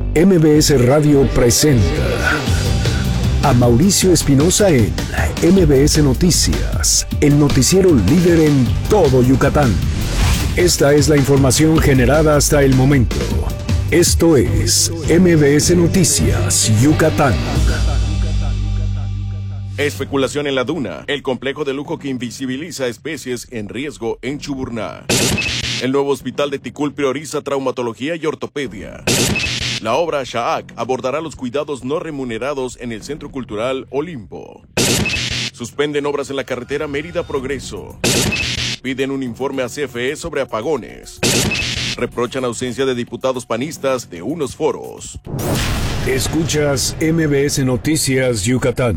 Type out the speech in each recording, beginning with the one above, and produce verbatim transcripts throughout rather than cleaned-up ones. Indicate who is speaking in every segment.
Speaker 1: M B S Radio presenta a Mauricio Espinosa en M B S Noticias, el noticiero líder en todo Yucatán. Esta es la información generada hasta el momento. Esto es M B S Noticias Yucatán.
Speaker 2: Especulación en la duna, el complejo de lujo que invisibiliza especies en riesgo en Chuburná. El nuevo hospital de Ticul prioriza traumatología y ortopedia. La obra Sha'ak abordará los cuidados no remunerados en el Centro Cultural Olimpo. Suspenden obras en la carretera Mérida Progreso. Piden un informe a C F E sobre apagones. Reprochan ausencia de diputados panistas de unos foros.
Speaker 1: Escuchas M B S Noticias Yucatán.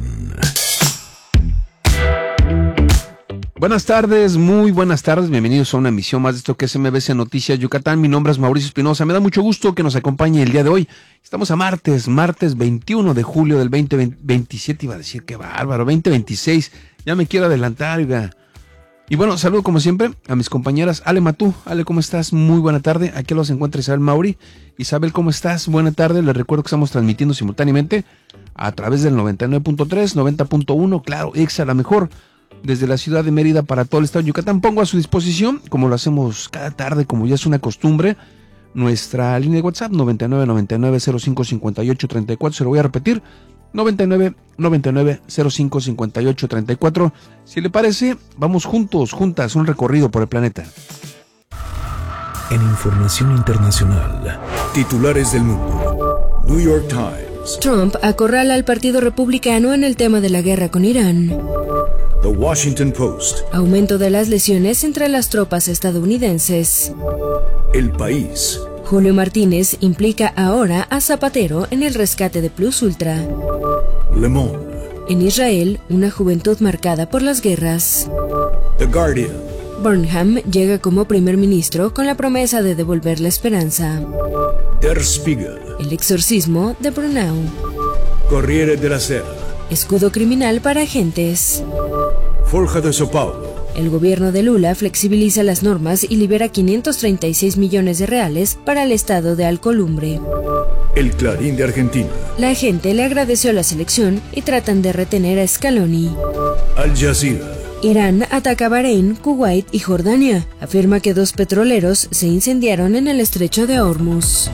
Speaker 3: Buenas tardes, muy buenas tardes, bienvenidos a una emisión más de esto que es M B S Noticias Yucatán. Mi nombre es Mauricio Espinosa, me da mucho gusto que nos acompañe el día de hoy. Estamos a martes, martes veintiuno de julio del veinte veintisiete, iba a decir qué bárbaro, veinte veintiséis, ya me quiero adelantar, oiga. Y bueno, saludo como siempre a mis compañeras. Ale Matú, Ale, ¿cómo estás? Muy buena tarde, aquí los encuentra Isabel Mauri. Isabel, ¿cómo estás? Buena tarde, les recuerdo que estamos transmitiendo simultáneamente a través del noventa y nueve punto tres, noventa punto uno, claro, Exa, la mejor, desde la ciudad de Mérida para todo el estado de Yucatán. Pongo a su disposición, como lo hacemos cada tarde, como ya es una costumbre, nuestra línea de WhatsApp noventa y nueve, noventa y nueve, cero cinco, cincuenta y ocho, treinta y cuatro. Se lo voy a repetir, noventa y nueve, noventa y nueve, cero cinco, cincuenta y ocho, treinta y cuatro. Si le parece, vamos juntos, juntas, un recorrido por el planeta.
Speaker 1: En información internacional, titulares del mundo. New York Times.
Speaker 4: Trump acorrala al Partido Republicano en el tema de la guerra con Irán.
Speaker 1: The Washington Post.
Speaker 4: Aumento de las lesiones entre las tropas estadounidenses.
Speaker 1: El País.
Speaker 4: Julio Martínez implica ahora a Zapatero en el rescate de Plus Ultra.
Speaker 1: Le Monde.
Speaker 4: En Israel, una juventud marcada por las guerras.
Speaker 1: The Guardian.
Speaker 4: Burnham llega como primer ministro con la promesa de devolver la esperanza.
Speaker 1: Der Spiegel.
Speaker 4: El exorcismo de Brunau.
Speaker 1: Corriere della Sera.
Speaker 4: Escudo criminal para agentes.
Speaker 1: Folha de São Paulo.
Speaker 4: El gobierno de Lula flexibiliza las normas y libera quinientos treinta y seis millones de reales para el estado de Alcolumbre.
Speaker 1: El Clarín de Argentina.
Speaker 4: La gente le agradeció a la selección y tratan de retener a Scaloni.
Speaker 1: Al Jazeera.
Speaker 4: Irán ataca Bahrein, Kuwait y Jordania. Afirma que dos petroleros se incendiaron en el estrecho de Hormuz.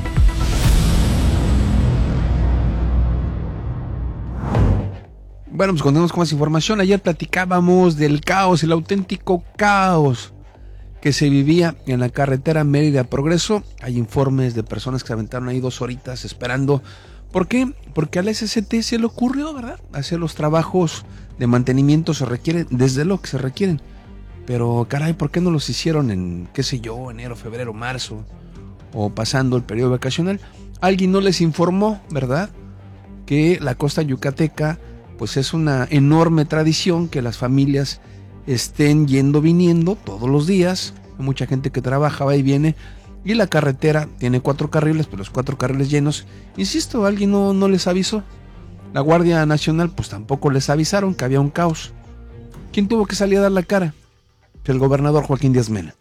Speaker 3: Bueno, pues continuamos con más información. Ayer platicábamos del caos, el auténtico caos que se vivía en la carretera Mérida Progreso. Hay informes de personas que se aventaron ahí dos horitas esperando. ¿Por qué? Porque al S C T se le ocurrió, ¿verdad? Hacer los trabajos de mantenimiento se requieren, desde lo que se requieren. Pero caray, ¿por qué no los hicieron en, qué sé yo, enero, febrero, marzo? O pasando el periodo vacacional. Alguien no les informó, ¿verdad? Que la costa yucateca pues es una enorme tradición que las familias estén yendo, viniendo todos los días. Hay mucha gente que trabaja, va y viene, y la carretera tiene cuatro carriles, pero los cuatro carriles llenos. Insisto, alguien no, no les avisó. La Guardia Nacional pues tampoco les avisaron que había un caos. ¿Quién tuvo que salir a dar la cara? El gobernador Joaquín Díaz Mena.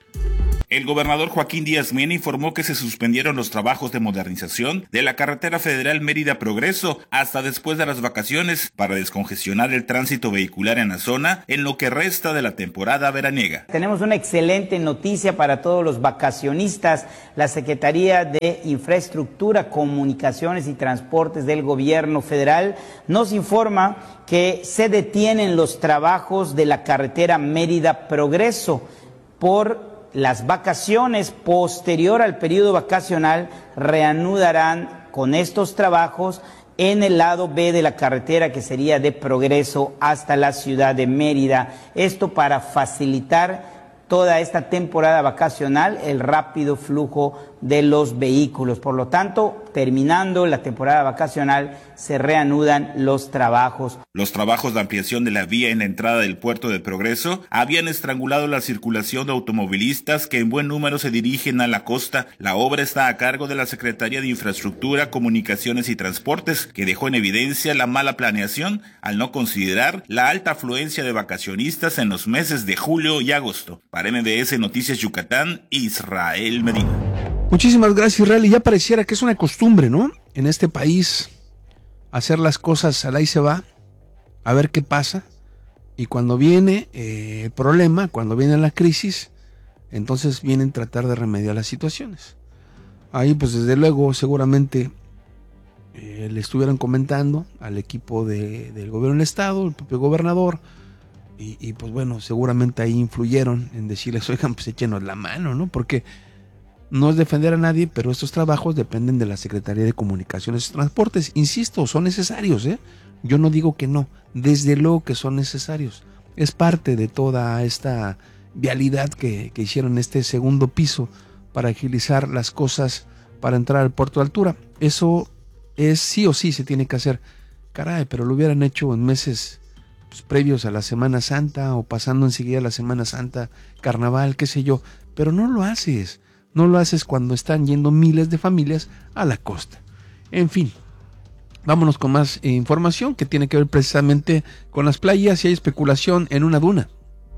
Speaker 5: El gobernador Joaquín Díaz Mena informó que se suspendieron los trabajos de modernización de la carretera federal Mérida Progreso hasta después de las vacaciones para descongestionar el tránsito vehicular en la zona en lo que resta de la temporada veraniega.
Speaker 6: Tenemos una excelente noticia para todos los vacacionistas. La Secretaría de Infraestructura, Comunicaciones y Transportes del Gobierno Federal nos informa que se detienen los trabajos de la carretera Mérida Progreso por las vacaciones. Posterior al periodo vacacional reanudarán con estos trabajos en el lado B de la carretera, que sería de Progreso hasta la ciudad de Mérida. Esto para facilitar toda esta temporada vacacional, el rápido flujo de los vehículos. Por lo tanto, terminando la temporada vacacional, se reanudan los trabajos.
Speaker 5: Los trabajos de ampliación de la vía en la entrada del puerto de Progreso habían estrangulado la circulación de automovilistas que en buen número se dirigen a la costa. La obra está a cargo de la Secretaría de Infraestructura, Comunicaciones y Transportes, que dejó en evidencia la mala planeación al no considerar la alta afluencia de vacacionistas en los meses de julio y agosto. Para M B S Noticias Yucatán, Israel Medina.
Speaker 3: Muchísimas gracias, Israel. Y ya pareciera que es una costumbre, ¿no? En este país, hacer las cosas al ahí se va, a ver qué pasa. Y cuando viene eh, el problema, cuando viene la crisis, entonces vienen a tratar de remediar las situaciones. Ahí, pues desde luego, seguramente eh, le estuvieron comentando al equipo de, del gobierno del estado, el propio gobernador, y, y pues bueno, seguramente ahí influyeron en decirles, oigan, pues échenos la mano, ¿no? Porque no es defender a nadie, pero estos trabajos dependen de la Secretaría de Comunicaciones y Transportes. Insisto, son necesarios, ¿eh? Yo no digo que no, desde luego que son necesarios. Es parte de toda esta vialidad que, que hicieron en este segundo piso para agilizar las cosas para entrar al puerto de altura. Eso es sí o sí se tiene que hacer. Caray, pero lo hubieran hecho en meses pues, previos a la Semana Santa o pasando enseguida la Semana Santa, Carnaval, qué sé yo. Pero no lo haces. No lo haces cuando están yendo miles de familias a la costa. En fin, vámonos con más eh, información que tiene que ver precisamente con las playas y hay especulación en una duna.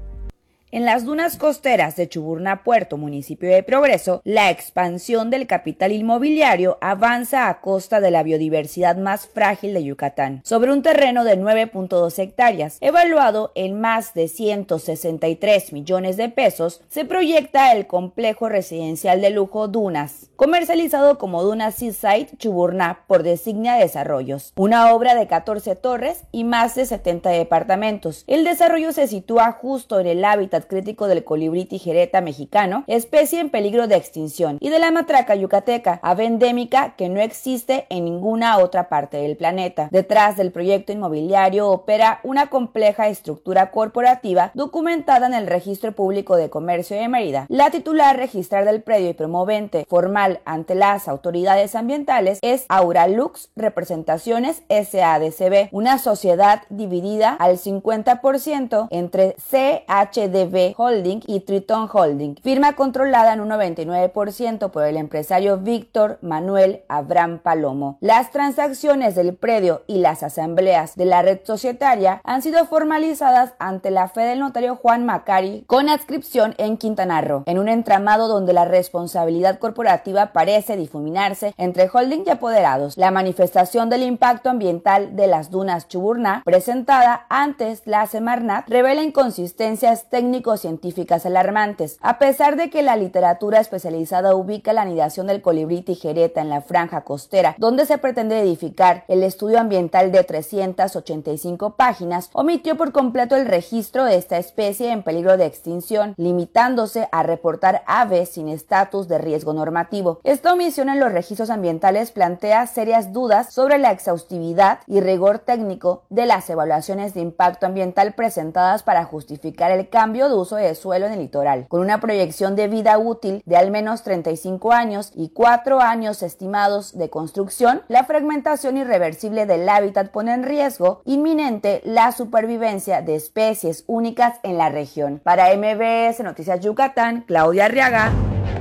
Speaker 7: En las dunas costeras de Chuburná Puerto, municipio de Progreso, la expansión del capital inmobiliario avanza a costa de la biodiversidad más frágil de Yucatán. Sobre un terreno de nueve punto dos hectáreas, evaluado en más de ciento sesenta y tres millones de pesos, se proyecta el complejo residencial de lujo Dunas, comercializado como Dunas Seaside Chuburná por Designia Desarrollos, una obra de catorce torres y más de setenta departamentos. El desarrollo se sitúa justo en el hábitat crítico del colibrí tijereta mexicano, especie en peligro de extinción, y de la matraca yucateca, ave endémica que no existe en ninguna otra parte del planeta. Detrás del proyecto inmobiliario opera una compleja estructura corporativa documentada en el Registro Público de Comercio de Mérida. La titular registral del predio y promovente formal ante las autoridades ambientales es Auralux Representaciones S A D C B, una sociedad dividida al cincuenta por ciento entre C H D B Holding y Triton Holding, firma controlada en un noventa y nueve por ciento por el empresario Víctor Manuel Abraham Palomo. Las transacciones del predio y las asambleas de la red societaria han sido formalizadas ante la fe del notario Juan Macari con adscripción en Quintana Roo, en un entramado donde la responsabilidad corporativa parece difuminarse entre holding y apoderados. La manifestación del impacto ambiental de las dunas Chuburná, presentada antes la Semarnat, revela inconsistencias técnicas científicas alarmantes. A pesar de que la literatura especializada ubica la anidación del colibrí tijereta en la franja costera, donde se pretende edificar el estudio ambiental de trescientas ochenta y cinco páginas, omitió por completo el registro de esta especie en peligro de extinción, limitándose a reportar aves sin estatus de riesgo normativo. Esta omisión en los registros ambientales plantea serias dudas sobre la exhaustividad y rigor técnico de las evaluaciones de impacto ambiental presentadas para justificar el cambio de uso de suelo en el litoral. Con una proyección de vida útil de al menos treinta y cinco años y cuatro años estimados de construcción, la fragmentación irreversible del hábitat pone en riesgo inminente la supervivencia de especies únicas en la región. Para M B S Noticias Yucatán, Claudia Arriaga.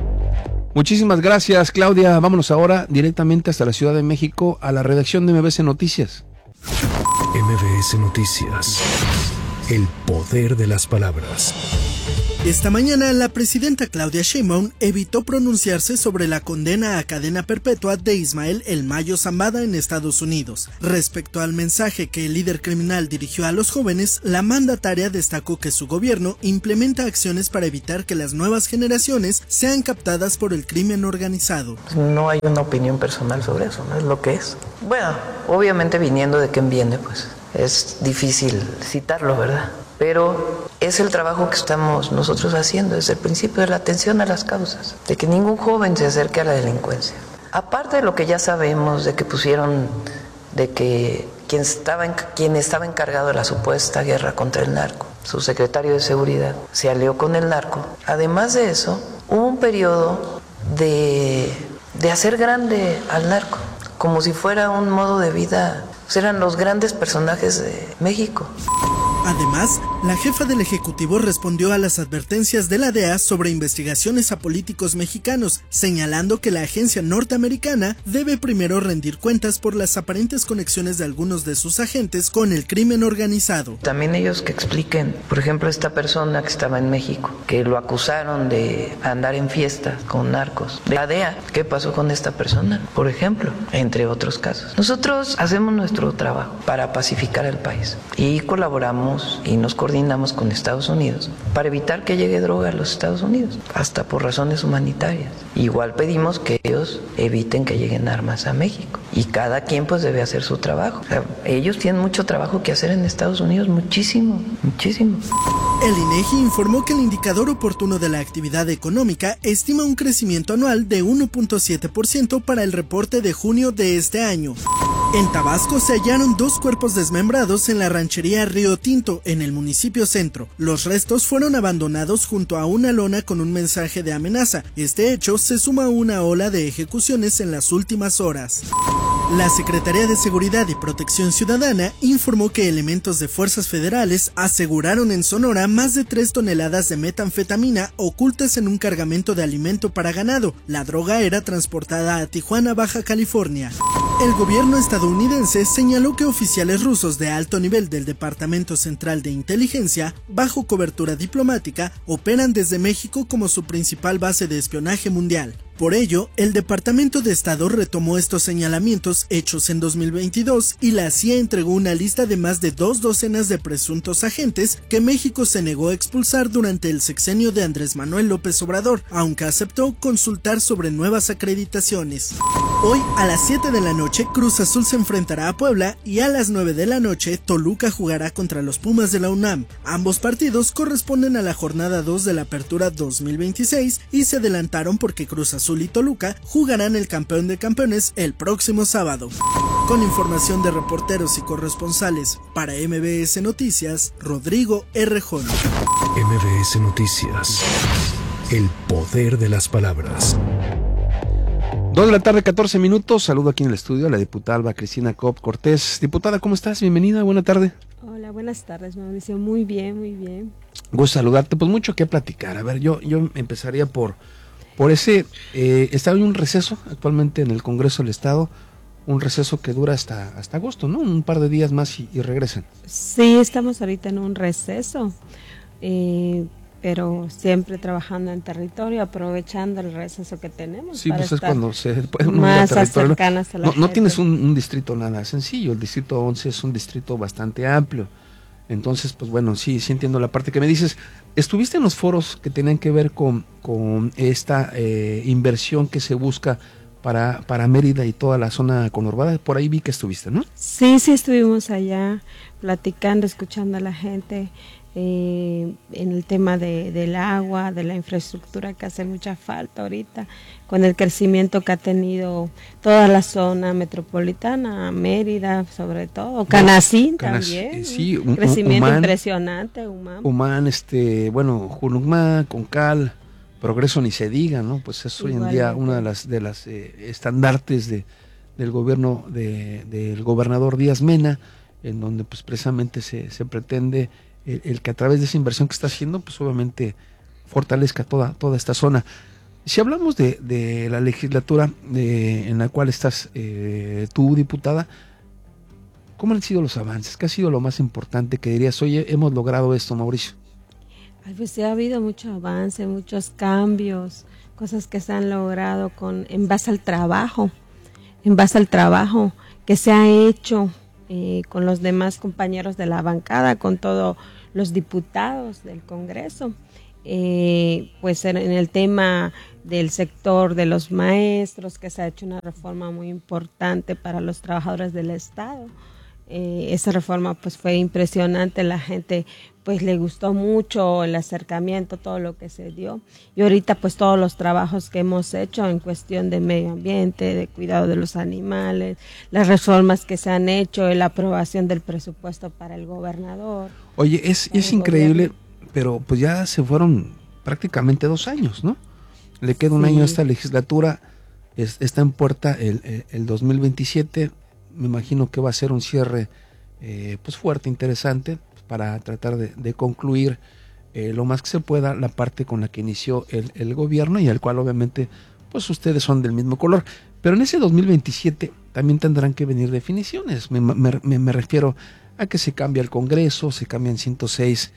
Speaker 3: Muchísimas gracias, Claudia. Vámonos ahora directamente hasta la Ciudad de México a la redacción de M B S Noticias.
Speaker 1: M B S Noticias. El poder de las palabras.
Speaker 8: Esta mañana, la presidenta Claudia Sheinbaum evitó pronunciarse sobre la condena a cadena perpetua de Ismael El Mayo Zambada en Estados Unidos. Respecto al mensaje que el líder criminal dirigió a los jóvenes, la mandataria destacó que su gobierno implementa acciones para evitar que las nuevas generaciones sean captadas por el crimen organizado.
Speaker 9: No hay una opinión personal sobre eso, no es lo que es. Bueno, obviamente viniendo de quien viene, pues es difícil citarlo, ¿verdad? Pero es el trabajo que estamos nosotros haciendo desde el principio, de la atención a las causas, de que ningún joven se acerque a la delincuencia. Aparte de lo que ya sabemos, de que pusieron, de que quien estaba, en, quien estaba encargado de la supuesta guerra contra el narco, su secretario de seguridad, se alió con el narco. Además de eso, hubo un periodo de, de hacer grande al narco, como si fuera un modo de vida, pues eran los grandes personajes de México.
Speaker 8: Además, La jefa del Ejecutivo respondió a las advertencias de la D E A sobre investigaciones a políticos mexicanos, señalando que la agencia norteamericana debe primero rendir cuentas por las aparentes conexiones de algunos de sus agentes con el crimen organizado.
Speaker 9: También ellos que expliquen, por ejemplo, esta persona que estaba en México, que lo acusaron de andar en fiesta con narcos. La D E A, ¿qué pasó con esta persona? Por ejemplo, entre otros casos. Nosotros hacemos nuestro trabajo para pacificar el país y colaboramos y nos coordinamos con Estados Unidos para evitar que llegue droga a los Estados Unidos, hasta por razones humanitarias. Igual pedimos que ellos eviten que lleguen armas a México y cada quien pues debe hacer su trabajo. O sea, ellos tienen mucho trabajo que hacer en Estados Unidos, muchísimo, muchísimo.
Speaker 8: El INEGI informó que el indicador oportuno de la actividad económica estima un crecimiento anual de uno punto siete por ciento para el reporte de junio de este año. En Tabasco se hallaron dos cuerpos desmembrados en la ranchería Río Tinto, en el municipio centro. Los restos fueron abandonados junto a una lona con un mensaje de amenaza. Este hecho se suma a una ola de ejecuciones en las últimas horas. La Secretaría de Seguridad y Protección Ciudadana informó que elementos de fuerzas federales aseguraron en Sonora más de tres toneladas de metanfetamina ocultas en un cargamento de alimento para ganado. La droga era transportada a Tijuana, Baja California. El gobierno estadounidense señaló que oficiales rusos de alto nivel del Departamento Central de Inteligencia, bajo cobertura diplomática, operan desde México como su principal base de espionaje mundial. Por ello, el Departamento de Estado retomó estos señalamientos hechos en dos mil veintidós y la C I A entregó una lista de más de dos docenas de presuntos agentes que México se negó a expulsar durante el sexenio de Andrés Manuel López Obrador, aunque aceptó consultar sobre nuevas acreditaciones. Hoy a las siete de la noche Cruz Azul se enfrentará a Puebla y a las nueve de la noche Toluca jugará contra los Pumas de la UNAM. Ambos partidos corresponden a la jornada dos de la Apertura dos mil veintiséis y se adelantaron porque Cruz Azul y Toluca jugarán el campeón de campeones el próximo sábado. Con información de reporteros y corresponsales para M B S Noticias, Rodrigo Errejón.
Speaker 1: M B S Noticias. El poder de las palabras.
Speaker 3: Dos de la tarde, catorce minutos. Saludo aquí en el estudio a la diputada Alba Cristina Copp Cortés. Diputada, ¿cómo estás? Bienvenida, buena tarde.
Speaker 10: Hola, buenas tardes, Mauricio. Muy bien, muy bien.
Speaker 3: Gusto saludarte. Pues mucho que platicar. A ver, yo, yo empezaría por... Por ese, eh, está hoy un receso actualmente en el Congreso del Estado, un receso que dura hasta, hasta agosto, ¿no? Un par de días más y, y regresan.
Speaker 10: Sí, estamos ahorita en un receso, eh, pero siempre trabajando en territorio, aprovechando el receso que tenemos.
Speaker 3: Sí,
Speaker 10: para
Speaker 3: pues es cuando se puede
Speaker 10: más cercanas a la
Speaker 3: no,
Speaker 10: gente.
Speaker 3: No tienes un, un distrito nada sencillo, el distrito once es un distrito bastante amplio. Entonces, pues bueno, sí, sí entiendo la parte que me dices. ¿Estuviste en los foros que tenían que ver con, con esta eh, inversión que se busca para, para Mérida y toda la zona conurbada? Por ahí vi que estuviste, ¿no?
Speaker 10: Sí, sí, estuvimos allá platicando, escuchando a la gente eh, en el tema de, del agua, de la infraestructura que hace mucha falta ahorita, con el crecimiento que ha tenido toda la zona metropolitana, Mérida sobre todo, Canacín
Speaker 3: Canas,
Speaker 10: también,
Speaker 3: eh, sí,
Speaker 10: un crecimiento
Speaker 3: Humán,
Speaker 10: impresionante, Humán.
Speaker 3: Humán, este, bueno, Junucma, Concal, Progreso ni se diga, ¿no? Pues es hoy en día una de las de las eh, estandartes de del gobierno de, del gobernador Díaz Mena, en donde pues precisamente se, se pretende el, el que a través de esa inversión que está haciendo, pues obviamente fortalezca toda, toda esta zona. Si hablamos de, de la legislatura de, en la cual estás eh, tú, diputada, ¿cómo han sido los avances? ¿Qué ha sido lo más importante que dirías, oye, hemos logrado esto, Mauricio?
Speaker 10: Ay, pues sí, ha habido mucho avance, muchos cambios, cosas que se han logrado con en base al trabajo, en base al trabajo que se ha hecho eh, con los demás compañeros de la bancada, con todos los diputados del Congreso. Eh, pues en, en el tema del sector de los maestros, que se ha hecho una reforma muy importante para los trabajadores del Estado. Eh, esa reforma pues fue impresionante, la gente pues le gustó mucho el acercamiento, todo lo que se dio, y ahorita pues todos los trabajos que hemos hecho en cuestión de medio ambiente, de cuidado de los animales, las reformas que se han hecho, la aprobación del presupuesto para el gobernador.
Speaker 3: Oye, es, es increíble, gobierno. Pero pues ya se fueron prácticamente dos años, ¿no? Le queda un sí. año a esta legislatura, es, está en puerta el, el, el dos mil veintisiete, me imagino que va a ser un cierre eh, pues fuerte, interesante, para tratar de, de concluir eh, lo más que se pueda la parte con la que inició el, el gobierno y al cual obviamente pues ustedes son del mismo color. Pero en ese dos mil veintisiete también tendrán que venir definiciones. Me, me, me refiero a que se cambia el Congreso, se cambian ciento seis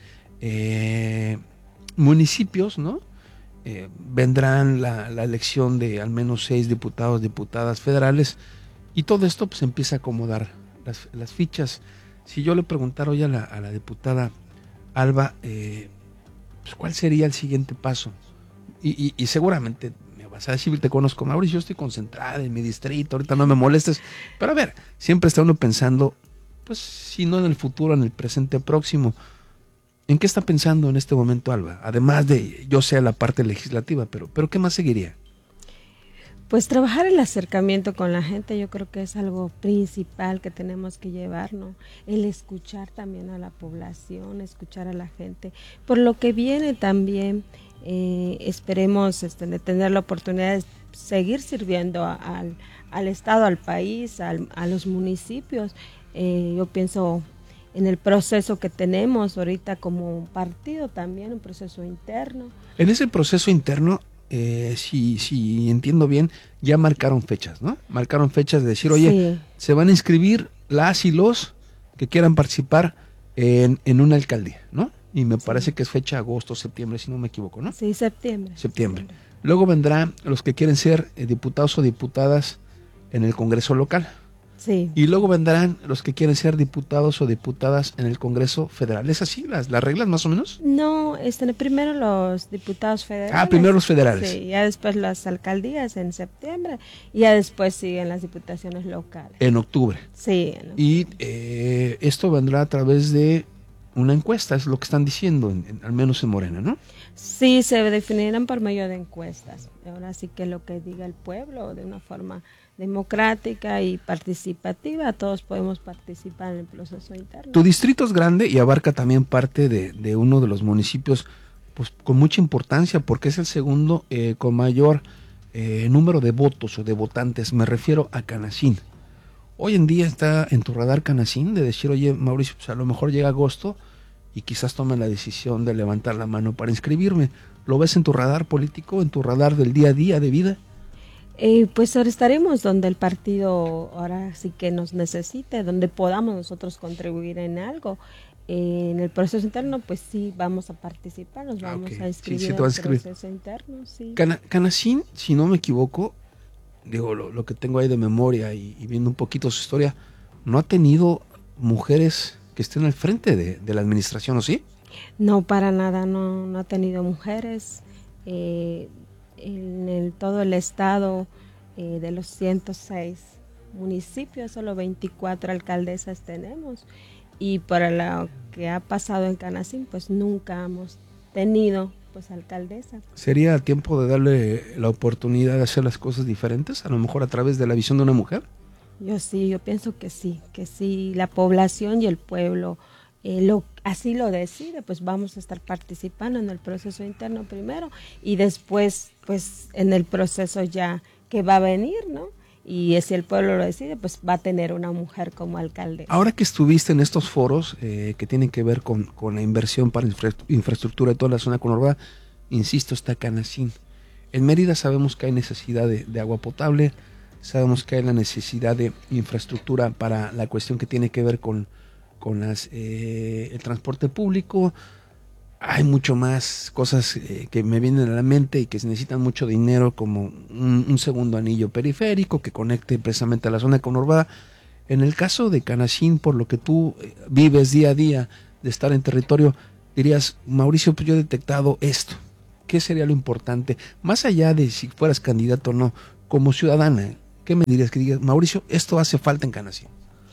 Speaker 3: eh, municipios, ¿no? Eh, vendrán la, la elección de al menos seis diputados, diputadas federales, y todo esto pues empieza a acomodar las, las fichas. Si yo le preguntara hoy a la, a la diputada Alba, eh, pues, ¿cuál sería el siguiente paso? Y, y, y seguramente me vas a decir, te conozco, Mauricio, yo estoy concentrada en mi distrito, ahorita no me molestes, pero a ver, siempre está uno pensando, pues si no en el futuro, en el presente próximo. ¿En qué está pensando en este momento, Alba? Además de, yo sé, la parte legislativa, pero, pero ¿qué más seguiría?
Speaker 10: Pues trabajar el acercamiento con la gente, yo creo que es algo principal que tenemos que llevar, ¿no? El escuchar también a la población, escuchar a la gente. Por lo que viene también, eh, esperemos este, de tener la oportunidad de seguir sirviendo a, a, al, al Estado, al país, al, a los municipios. Eh, yo pienso en el proceso que tenemos ahorita como partido también, un proceso interno.
Speaker 3: En ese proceso interno, eh, si, si entiendo bien, ya marcaron fechas, ¿no? Marcaron fechas de decir, oye, sí, se van a inscribir las y los que quieran participar en, en una alcaldía, ¿no? Y me sí. parece que es fecha agosto, septiembre, si no me equivoco, ¿no?
Speaker 10: Sí, septiembre.
Speaker 3: Septiembre. septiembre. Luego vendrán los que quieren ser eh, diputados o diputadas en el Congreso local.
Speaker 10: Sí.
Speaker 3: Y luego vendrán los que quieren ser diputados o diputadas en el Congreso Federal. ¿Es así las, las reglas más o menos?
Speaker 10: No, este, primero los diputados federales.
Speaker 3: Ah, primero los federales.
Speaker 10: Sí, ya después las alcaldías en septiembre y ya después siguen las diputaciones locales.
Speaker 3: En octubre.
Speaker 10: Sí. En octubre.
Speaker 3: Y eh, esto vendrá a través de una encuesta, es lo que están diciendo, en, en, al menos en Morena, ¿no?
Speaker 10: Sí, se definirán por medio de encuestas. Ahora sí que lo que diga el pueblo de una forma democrática y participativa, todos podemos participar en el proceso interno.
Speaker 3: Tu distrito es grande y abarca también parte de, de uno de los municipios pues con mucha importancia porque es el segundo eh, con mayor eh, número de votos o de votantes, me refiero a Canacín. Hoy en día está en tu radar Canacín de decir, oye Mauricio, pues a lo mejor llega agosto y quizás tomen la decisión de levantar la mano para inscribirme. ¿Lo ves en tu radar político, en tu radar del día a día de vida?
Speaker 10: Eh, pues ahora estaremos donde el partido ahora sí que nos necesite, donde podamos nosotros contribuir en algo. Eh, en el proceso interno, pues sí, vamos a participar, nos vamos okay. a inscribir sí, sí, en el proceso interno. Sí.
Speaker 3: Cana, Canacín, si no me equivoco, digo, lo, lo que tengo ahí de memoria y, y viendo un poquito su historia, no ha tenido mujeres que estén al frente de, de la administración, ¿o sí?
Speaker 10: No, para nada, no, no ha tenido mujeres. Eh, en el, todo el estado eh, de los ciento seis municipios, solo veinticuatro alcaldesas tenemos. Y para lo que ha pasado en Canacín, pues nunca hemos tenido pues alcaldesa.
Speaker 3: ¿Sería tiempo de darle la oportunidad de hacer las cosas diferentes, a lo mejor a través de la visión de una mujer?
Speaker 10: Yo sí, yo pienso que sí, que sí, la población y el pueblo eh, lo, así lo decide, pues vamos a estar participando en el proceso interno primero y después pues en el proceso ya que va a venir, ¿no? Y si el pueblo lo decide, pues va a tener una mujer como alcalde.
Speaker 3: Ahora que estuviste en estos foros eh, que tienen que ver con, con la inversión para infra, infraestructura de toda la zona conurbada, insisto, está Canacín. En Mérida sabemos que hay necesidad de, de agua potable, sabemos que hay la necesidad de infraestructura para la cuestión que tiene que ver con, con las, eh, el transporte público. Hay mucho más cosas eh, que me vienen a la mente y que se necesitan mucho dinero, como un, un segundo anillo periférico que conecte precisamente a la zona conurbada. En el caso de Canacín, por lo que tú vives día a día de estar en territorio, dirías, Mauricio, pues yo he detectado esto. ¿Qué sería lo importante? Más allá de si fueras candidato o no, como ciudadana, ¿qué me dirías? Que digas, Mauricio, esto hace falta en Canacín.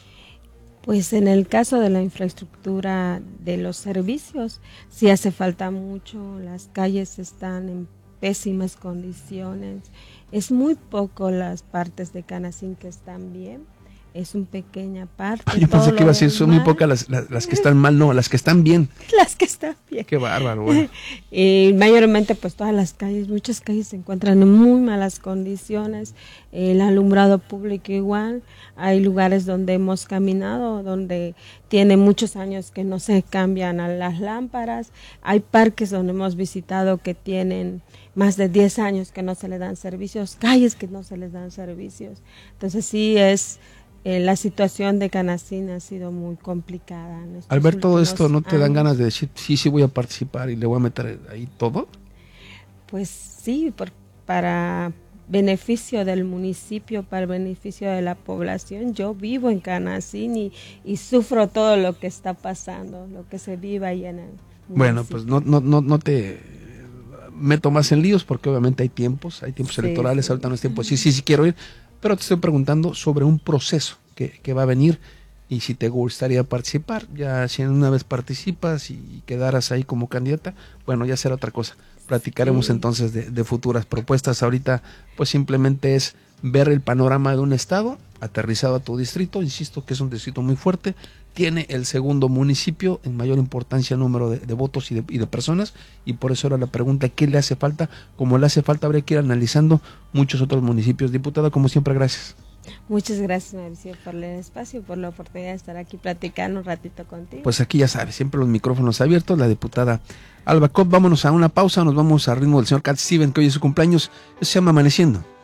Speaker 10: Pues en el caso de la infraestructura de los servicios, sí hace falta mucho, las calles están en pésimas condiciones, es muy poco las partes de Canacín que están bien, es una pequeña parte.
Speaker 3: Yo pensé que iba a decir, son muy pocas las, las, las que están mal, no, las que están bien.
Speaker 10: Las que están bien.
Speaker 3: Qué bárbaro. Bueno.
Speaker 10: Y mayormente pues todas las calles, muchas calles se encuentran en muy malas condiciones, el alumbrado público igual, hay lugares donde hemos caminado, donde tiene muchos años que no se cambian a las lámparas, hay parques donde hemos visitado que tienen más de diez años que no se le dan servicios, calles que no se les dan servicios, entonces sí es... Eh, la situación de Canacín ha sido muy complicada.
Speaker 3: Al ver todo esto, ¿no te dan ganas de decir, sí, sí voy a participar y le voy a meter ahí todo?
Speaker 10: Pues sí, por, para beneficio del municipio, para beneficio de la población. Yo vivo en Canacín y, y sufro todo lo que está pasando, lo que se vive ahí en el municipio.
Speaker 3: Bueno, pues no, no, no, no te meto más en líos porque obviamente hay tiempos, hay tiempos sí, electorales, sí. Ahorita no es tiempo, sí, sí, sí quiero ir. Pero te estoy preguntando sobre un proceso que, que va a venir y si te gustaría participar. Ya si una vez participas y quedaras ahí como candidata, bueno, ya será otra cosa. Platicaremos sí. entonces de, de futuras propuestas. Ahorita pues simplemente es ver el panorama de un estado aterrizado a tu distrito. Insisto que es un distrito muy fuerte. Tiene el segundo municipio en mayor importancia número de, de votos y de, y de personas, y por eso era la pregunta, ¿qué le hace falta? Como le hace falta, habría que ir analizando muchos otros municipios. Diputada, como siempre, gracias.
Speaker 10: Muchas gracias, Mauricio, por el espacio, por la oportunidad de estar aquí platicando un ratito contigo.
Speaker 3: Pues aquí ya sabes, siempre los micrófonos abiertos, la diputada Alba Copp. Vámonos a una pausa, nos vamos al ritmo del señor Cat Steven, que hoy es su cumpleaños, se llama Amaneciendo.